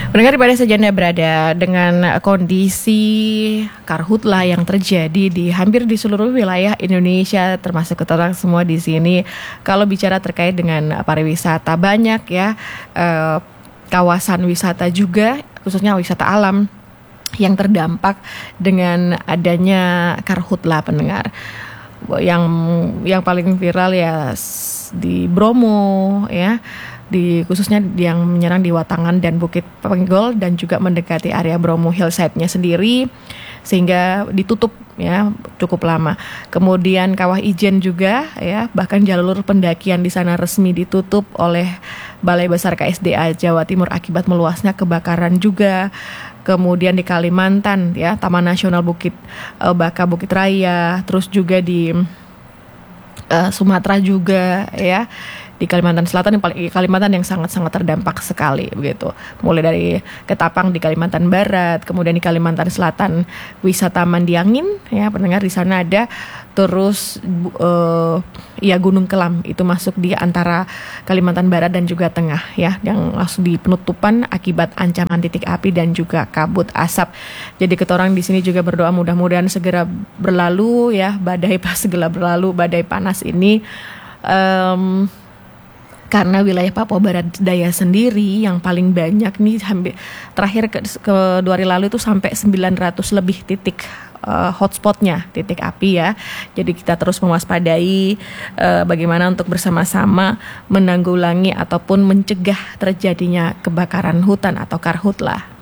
Pendengar pada sejanda berada dengan kondisi karhutlah yang terjadi di hampir di seluruh wilayah Indonesia, termasuk kita semua di sini. Kalau bicara terkait dengan pariwisata, banyak ya kawasan wisata juga, khususnya wisata alam yang terdampak dengan adanya karhutlah, pendengar. Yang paling viral ya di Bromo ya, di khususnya yang menyerang di Watangan dan Bukit Penggol dan juga mendekati area Bromo hillside-nya sendiri sehingga ditutup ya cukup lama. Kemudian Kawah Ijen juga ya, bahkan jalur pendakian di sana resmi ditutup oleh Balai Besar KSDA Jawa Timur akibat meluasnya kebakaran juga. Kemudian di Kalimantan ya, Taman Nasional Bukit Baka Bukit Raya, terus juga di Sumatera juga ya, di Kalimantan Selatan, Kalimantan yang sangat-sangat terdampak sekali begitu. Mulai dari Ketapang di Kalimantan Barat, kemudian di Kalimantan Selatan wisata Mandiangin ya, pendengar, di sana ada. Terus ya Gunung Kelam itu masuk di antara Kalimantan Barat dan juga Tengah ya, yang langsung di penutupan akibat ancaman titik api dan juga kabut asap. Jadi kita orang di sini juga berdoa mudah-mudahan segera berlalu ya, segera berlalu badai panas ini. Karena wilayah Papua Barat Daya sendiri yang paling banyak nih, terakhir ke 2 hari lalu itu sampai 900 lebih titik hotspotnya, titik api ya. Jadi kita terus mewaspadai bagaimana untuk bersama-sama menanggulangi ataupun mencegah terjadinya kebakaran hutan atau karhutlah.